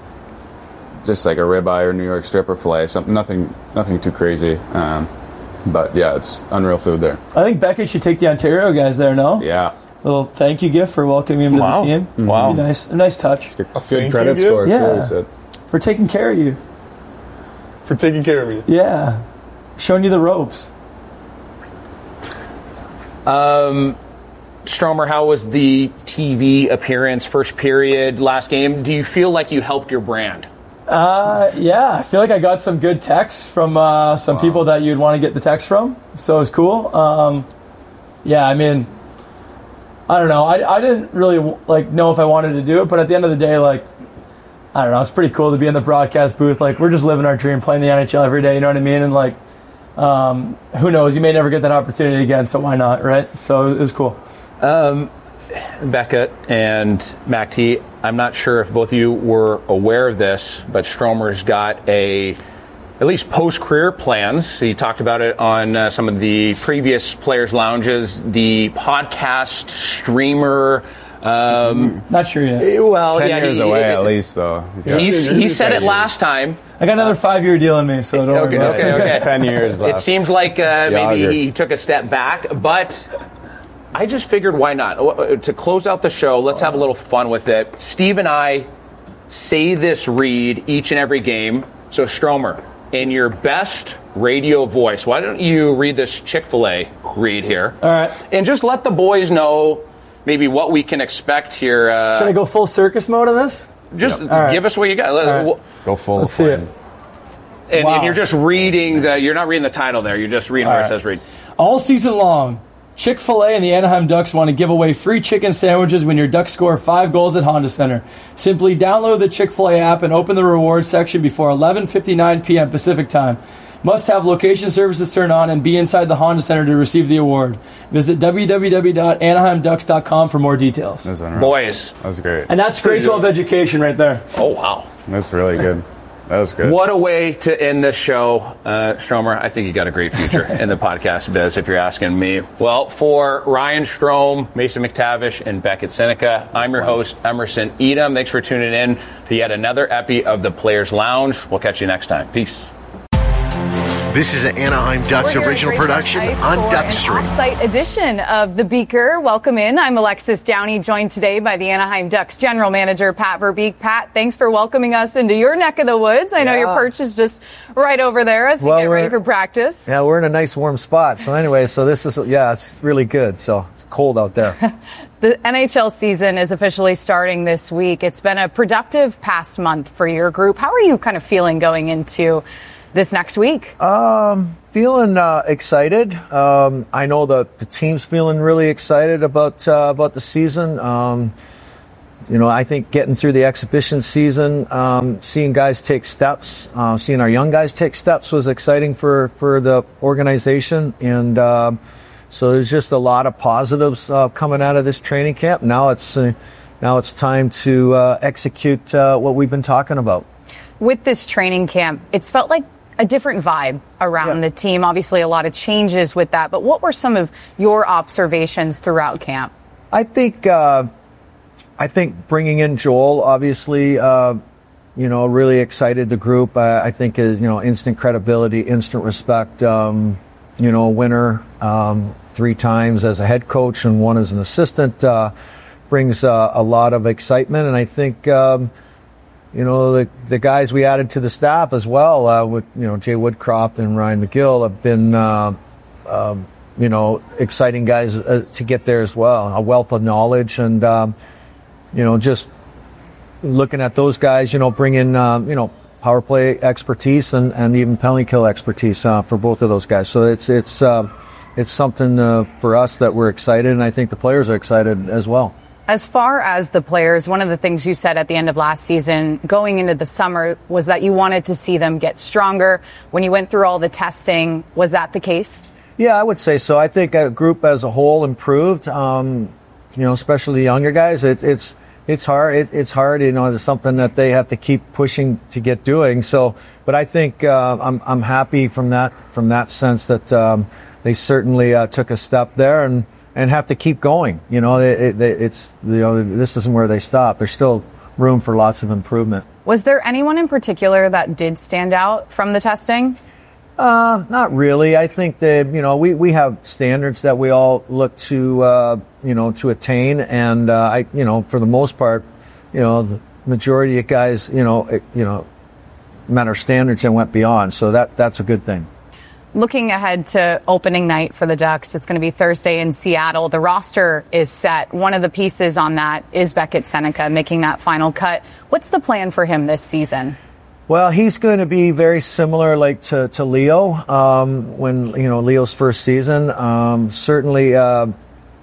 just like a ribeye or New York stripper fillet. Something, nothing too crazy. But yeah, it's unreal food there. I think Beckett should take the Ontario guys there. No. Yeah. Little thank you gift for welcoming him to the team. Mm-hmm. Wow. Nice, a nice touch. A good credit score. Yeah. For taking care of you. For taking care of me. Yeah. Showing you the ropes. Stromer, how was the TV appearance, first period, last game? Do you feel like you helped your brand? Yeah, I feel like I got some good texts from some people that you'd want to get the text from, so it was cool. Yeah, I mean, I don't know. I didn't really know if I wanted to do it, but at the end of the day, I don't know. It's pretty cool to be in the broadcast booth. We're just living our dream, playing the NHL every day. You know what I mean? And who knows? You may never get that opportunity again, so why not, right? So it was cool. Beckett and Mac T, I'm not sure if both of you were aware of this, but Stromer's got at least post-career plans. He talked about it on some of the previous Players' Lounges, the podcast streamer. Not sure yet. Well, 10 years away at least, though. He said it last time. I got another 5-year deal in me, so don't worry about it. Okay. 10 years left. It seems like maybe he took a step back, but I just figured why not? To close out the show, let's have a little fun with it. Steve and I say this read each and every game. So, Stromer, in your best radio voice, why don't you read this Chick-fil-A read here? All right. And just let the boys know maybe what we can expect here. Should I go full circus mode on this? Just give us what you got. Right. Go full. Let's see it. And you're just reading you're not reading the title there. You're just reading where it says read. All season long, Chick-fil-A and the Anaheim Ducks want to give away free chicken sandwiches when your Ducks score 5 goals at Honda Center. Simply download the Chick-fil-A app and open the rewards section before 11:59 p.m. Pacific time. Must have location services turned on and be inside the Honda Center to receive the award. Visit www.anaheimducks.com for more details. Boys. That was great. And that's grade 12 education right there. Oh, wow. That's really good. That was good. What a way to end this show, Stromer. I think you got a great future in the podcast biz, if you're asking me. Well, for Ryan Strome, Mason McTavish, and Beckett Seneca, I'm your host, Emerson Edom. Thanks for tuning in to yet another epi of the Players Lounge. We'll catch you next time. Peace. This is an Anaheim Ducks original production on Duck Stream. Off-site edition of The Beaker. Welcome in. I'm Alexis Downey, joined today by the Anaheim Ducks general manager, Pat Verbeek. Pat, thanks for welcoming us into your neck of the woods. I know your perch is just right over there as we get ready for practice. Yeah, we're in a nice warm spot. So anyway, this is, it's really good. So it's cold out there. The NHL season is officially starting this week. It's been a productive past month for your group. How are you kind of feeling going into this next week? Feeling excited. I know the team's feeling really excited about the season. I think getting through the exhibition season, seeing guys take steps, seeing our young guys take steps was exciting for the organization. And so there's just a lot of positives coming out of this training camp. Now it's time to execute what we've been talking about. With this training camp, it's felt like a different vibe around the team. Obviously, a lot of changes with that. But what were some of your observations throughout camp? I think bringing in Joel, obviously, really excited the group. I think is, instant credibility, instant respect. Winner 3 times as a head coach and 1 as an assistant brings a lot of excitement. And I think, the guys we added to the staff as well, with, Jay Woodcroft and Ryan McGill have been, exciting guys to get there as well. A wealth of knowledge and, just looking at those guys, bring in, power play expertise and even penalty kill expertise for both of those guys. So it's something for us that we're excited, and I think the players are excited as well. As far as the players, one of the things you said at the end of last season, going into the summer, was that you wanted to see them get stronger. When you went through all the testing, was that the case? Yeah, I would say so. I think a group as a whole improved, especially the younger guys. It's hard. It's hard. It's something that they have to keep pushing to get doing. So, but I think I'm happy from that sense that they certainly took a step there and have to keep going. This isn't where they stop. There's still room for lots of improvement. Was there anyone in particular that did stand out from the testing? Not really. I think that, we have standards that we all look to, to attain. And, for the most part, the majority of guys, met our standards and went beyond. So that's a good thing. Looking ahead to opening night for the Ducks, it's going to be Thursday in Seattle. The roster is set. One of the pieces on that is Beckett Seneca making that final cut. What's the plan for him this season? Well, he's going to be very similar to Leo when, Leo's first season. Certainly, I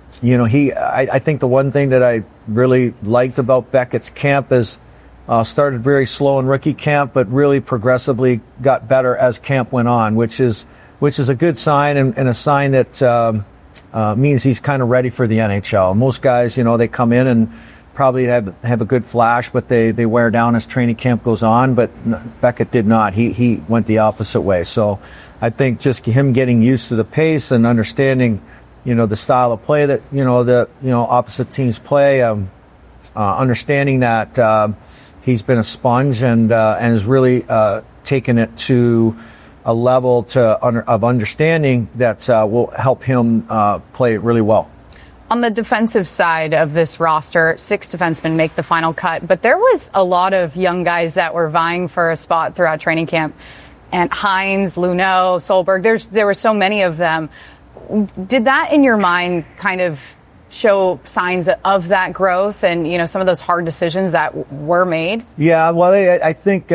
think the one thing that I really liked about Beckett's camp is started very slow in rookie camp, but really progressively got better as camp went on, which is a good sign and a sign that means he's kind of ready for the NHL. Most guys, they come in and probably have a good flash, but they wear down as training camp goes on. But Beckett did not. He went the opposite way. So I think just him getting used to the pace and understanding, the style of play that opposite teams play, understanding that he's been a sponge and has really taken it to a level of understanding that will help him play really well. On the defensive side of this roster, 6 defensemen make the final cut, but there was a lot of young guys that were vying for a spot throughout training camp. And Hines, Luneau, Solberg, there were so many of them. Did that, in your mind, kind of show signs of that growth and, some of those hard decisions that were made? Yeah, well, I think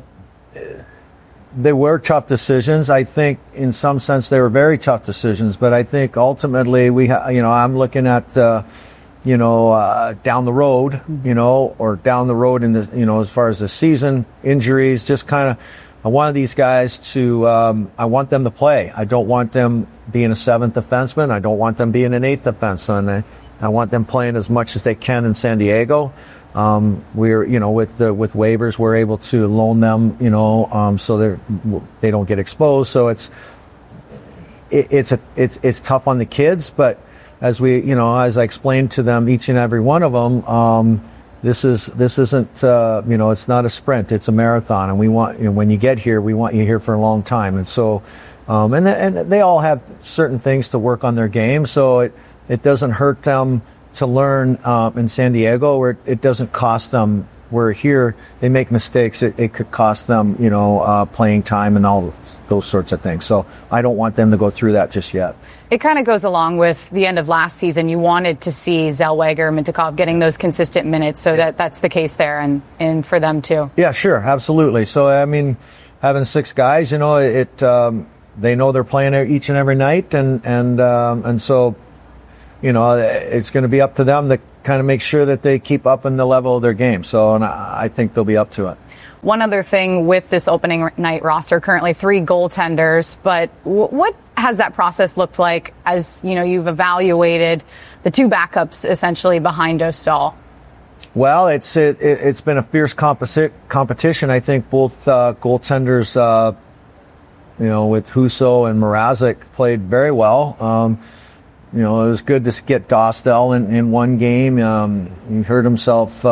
they were tough decisions. I think in some sense they were very tough decisions, but I think ultimately I'm looking at, down the road, or down the road in the, as far as the season, injuries, just kind of, I wanted these guys to, I want them to play. I don't want them being a 7th defenseman. I don't want them being an 8th defenseman. I want them playing as much as they can in San Diego. We're, with waivers, we're able to loan them, so they don't get exposed. So it's tough on the kids, but as I explained to them, each and every one of them, this isn't it's not a sprint, it's a marathon, and we want when you get here, we want you here for a long time. And so and they all have certain things to work on their game, so it doesn't hurt them to learn in San Diego, where it doesn't cost them. Where here they make mistakes, it could cost them, playing time and all those sorts of things. So I don't want them to go through that just yet. It kind of goes along with the end of last season. You wanted to see Zellweger, Mintyukov getting those consistent minutes, so that's the case there and for them too. Yeah, sure, absolutely. So I mean, having 6 guys, they know they're playing each and every night, and so it's going to be up to them to kind of make sure that they keep up in the level of their game. So, and I think they'll be up to it. One other thing with this opening night roster, currently 3 goaltenders, but what has that process looked like as, you've evaluated the 2 backups essentially behind Dostal? Well, it's been a fierce competition. I think both goaltenders, with Husso and Mrazek played very well. It was good to get Dostal in one game. He hurt himself,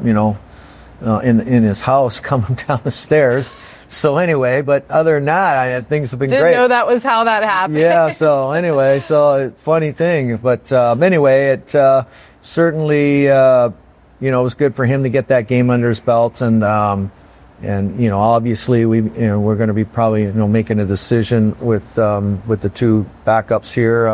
in his house coming down the stairs. So anyway, but other than that, things have been great. Didn't know that was how that happened. Yeah. So anyway, funny thing, but anyway, it certainly it was good for him to get that game under his belt, and obviously we're going to be probably making a decision with the 2 backups here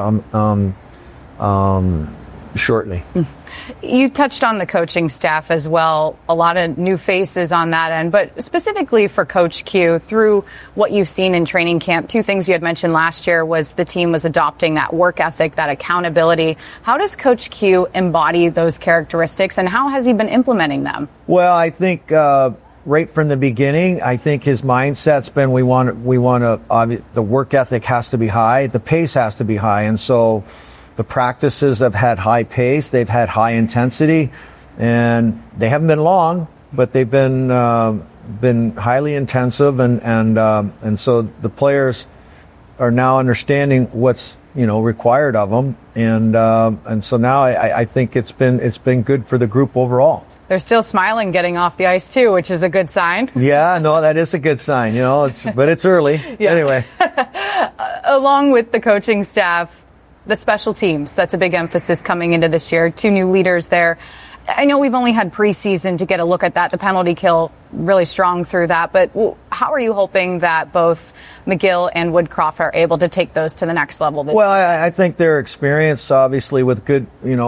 shortly. You touched on the coaching staff as well. A lot of new faces on that end, but specifically for Coach Q, through what you've seen in training camp, 2 things you had mentioned last year was the team was adopting that work ethic, that accountability. How does Coach Q embody those characteristics, and how has he been implementing them? Well, I think right from the beginning, I think his mindset's been we want to the work ethic has to be high, the pace has to be high, and so the practices have had high pace, they've had high intensity, and they haven't been long, but they've been highly intensive, and so the players are now understanding what's required of them, and so now I think it's been good for the group overall. They're still smiling getting off the ice too, which is a good sign. Yeah, no, that is a good sign. But it's early. Yeah. Anyway, along with the coaching staff, the special teams, that's a big emphasis coming into this year. 2 new leaders there. I know we've only had preseason to get a look at that. The penalty kill really strong through that. But how are you hoping that both McGill and Woodcroft are able to take those to the next level this season? Well, I think their experience, obviously, with good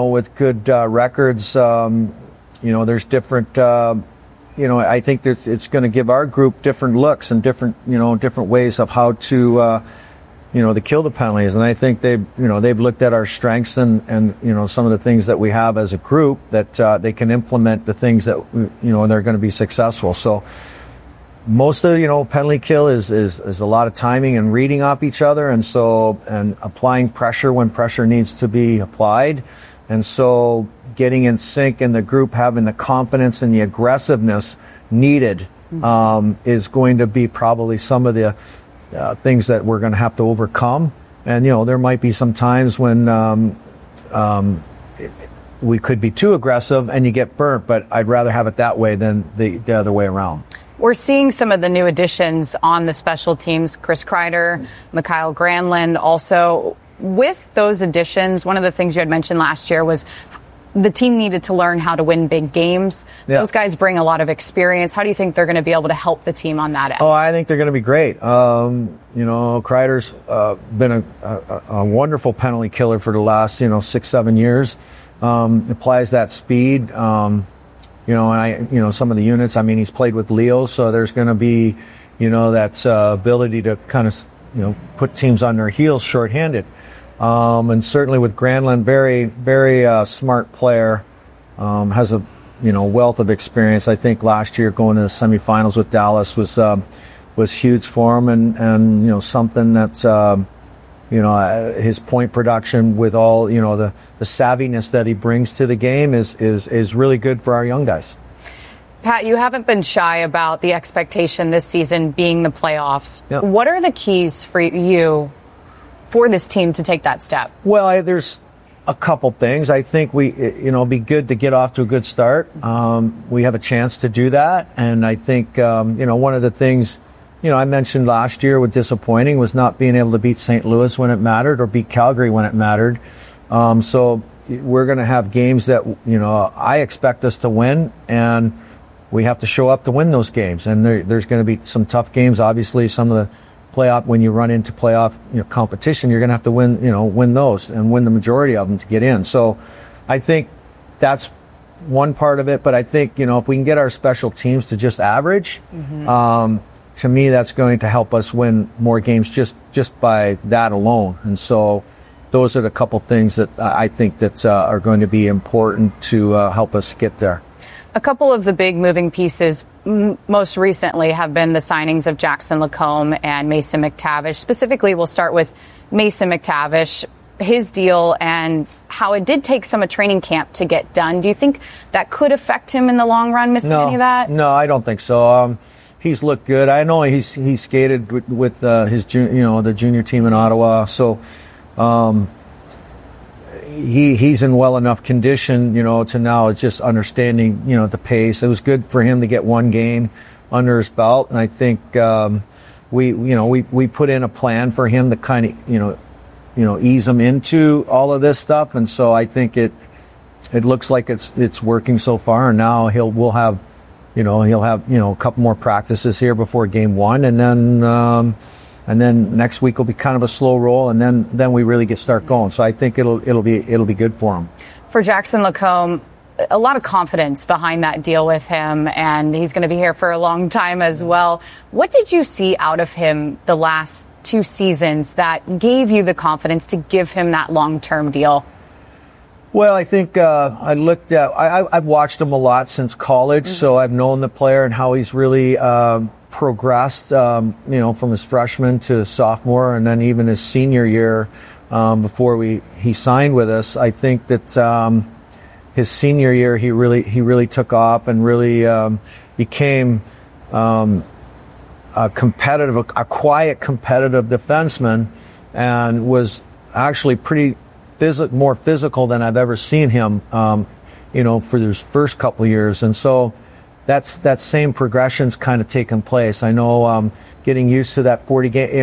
records. There's different. I think it's going to give our group different looks and different ways of how to. To kill the penalties, and I think they've looked at our strengths and some of the things that we have as a group that they can implement the things that they're going to be successful. So most of penalty kill is a lot of timing and reading off each other, and applying pressure when pressure needs to be applied, and so getting in sync in the group, having the confidence and the aggressiveness needed is going to be probably some of the things that we're going to have to overcome. And, there might be some times when we could be too aggressive and you get burnt, but I'd rather have it that way than the other way around. We're seeing some of the new additions on the special teams, Chris Kreider, Mikael Granlund also. With those additions, one of the things you had mentioned last year was the team needed to learn how to win big games. Yeah. Those guys bring a lot of experience. How do you think they're going to be able to help the team on that end? Oh, I think they're going to be great. Kreider's been a wonderful penalty killer for the last 6-7 years. Applies that speed. Some of the units. I mean, he's played with Leo, so there's going to be that ability to kind of put teams on their heels shorthanded. And certainly with Granlund, very, very smart player, has a wealth of experience. I think last year going to the semifinals with Dallas was huge for him, and something that's his point production with all the savviness that he brings to the game is really good for our young guys. Pat, you haven't been shy about the expectation this season being the playoffs. Yep. What are the keys for you? For this team to take that step? Well, there's A couple things. I think it'd be good to get off to a good start. We have a chance to do that. And I think, one of the things, I mentioned last year with disappointing was not being able to beat St. Louis when it mattered or beat Calgary when it mattered. So we're going to have games that, I expect us to win, and we have to show up to win those games. And there's going to be some tough games. Obviously, some of the playoff, when you run into playoff competition, you're going to have to win those and win the majority of them to get in. So I think that's one part of it. But I think, if we can get our special teams to just average, to me, that's going to help us win more games just by that alone. And so those are the couple things that I think that are going to be important to help us get there. A couple of the big moving pieces most recently have been the signings of Jackson Lacombe and Mason McTavish. Specifically, we'll start with Mason McTavish, his deal, and how it did take some of training camp to get done. Do you think that could affect him in the long run, missing any of that? No, I don't think so. He's looked good. I know he's skated with his the junior team in Ottawa, so he's in well enough condition, to now it's just understanding, the pace. It was good for him to get one game under his belt, and I think we put in a plan for him to kind of ease him into all of this stuff, and so I think it looks like it's working so far. And now he'll have a couple more practices here before game one, and then next week will be kind of a slow roll, and then we really start going. So I think it'll be good for him. For Jackson Lacombe, a lot of confidence behind that deal with him, and he's going to be here for a long time as well. What did you see out of him the last 2 seasons that gave you the confidence to give him that long-term deal? Well, I think I've watched him a lot since college, so I've known the player and how he's really progressed, from his freshman to sophomore, and then even his senior year before he signed with us. I think that his senior year he really took off and really became a quiet competitive defenseman, and was actually pretty more physical than I've ever seen him, for those first couple of years. And so that same progression's kind of taken place. I know getting used to that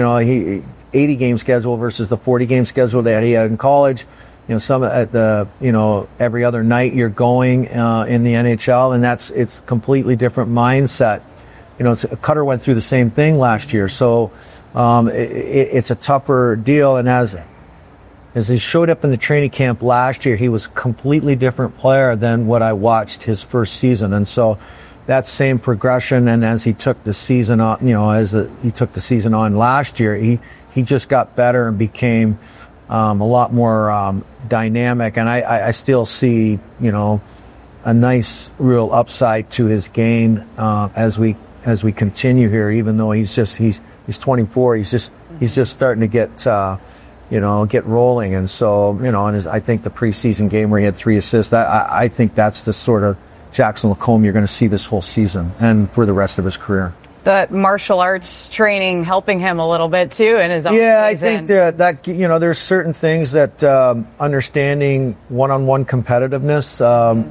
80 game schedule versus the 40 game schedule that he had in college. Some at the every other night you're going in the NHL, and it's completely different mindset. Cutter went through the same thing last year, so it's a tougher deal. And as he showed up in the training camp last year, he was a completely different player than what I watched his first season. And so that same progression, and as he took the season on, he took the season on last year, he just got better and became a lot more dynamic. And I still see, a nice real upside to his game as we continue here, even though he's 24, he's just starting to get get rolling. And so, I think the preseason game where he had 3 assists, I think that's the sort of Jackson Lacombe you're going to see this whole season and for the rest of his career. The martial arts training helping him a little bit too in his own season. I think that there's certain things that understanding one-on-one competitiveness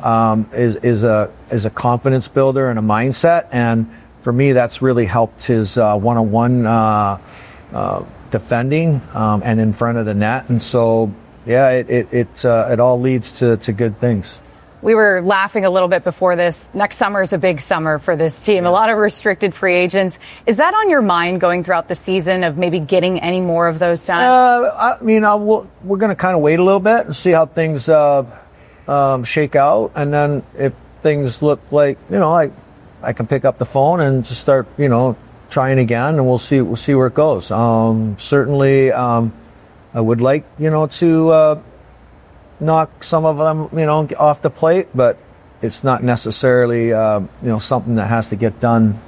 is a confidence builder and a mindset. And for me, that's really helped his one-on-one defending and in front of the net. And so, it all leads to good things. We were laughing a little bit before this. Next summer is a big summer for this team. A lot of restricted free agents. Is that on your mind going throughout the season of maybe getting any more of those done? We're going to kind of wait a little bit and see how things shake out. And then if things look like, I can pick up the phone and just start, trying again, and we'll see where it goes. Certainly, I would like, to knock some of them, off the plate, but it's not necessarily, something that has to get done,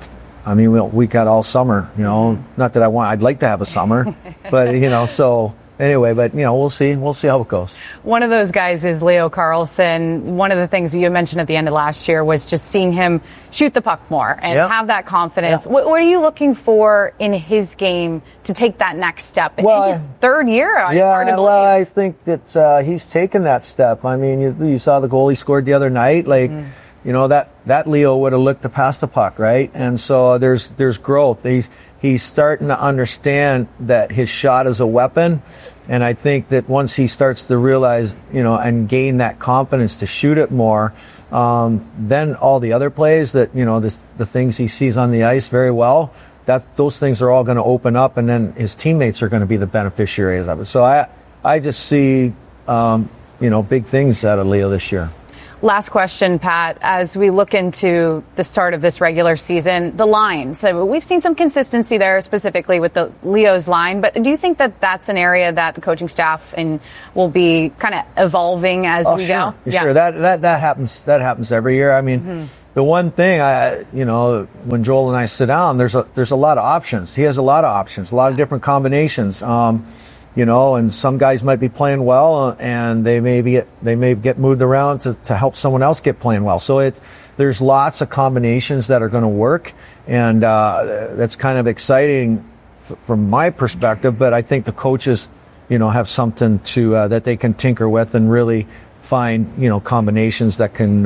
we got all summer, not that I'd like to have a summer, but, so anyway, but we'll see how it goes. One of those guys is Leo Carlsson. One of the things you mentioned at the end of last year was just seeing him shoot the puck more and have that confidence. What are you looking for in his game to take that next step? In his third year, it's hard to believe. Well, I think that he's taken that step. I mean, you saw the goal he scored the other night. That Leo would have looked to pass the puck, right? And so there's growth. He's starting to understand that his shot is a weapon. And I think that once he starts to realize, and gain that confidence to shoot it more, then all the other plays that, the things he sees on the ice very well, those things are all going to open up, and then his teammates are going to be the beneficiaries of it. So I just see, big things out of Leo this year. Last question, Pat. As we look into the start of this regular season, the lines, so we've seen some consistency there, specifically with the Leo's line. But do you think that that's an area that the coaching staff will be kind of evolving as we go? Sure, that happens. That happens every year. I mean, the one thing when Joel and I sit down, there's a lot of options. He has a lot of options, a lot of different combinations. And some guys might be playing well, and they may get moved around to help someone else get playing well. So there's lots of combinations that are going to work, and that's kind of exciting from my perspective. But I think the coaches, have something to that they can tinker with and really find combinations that can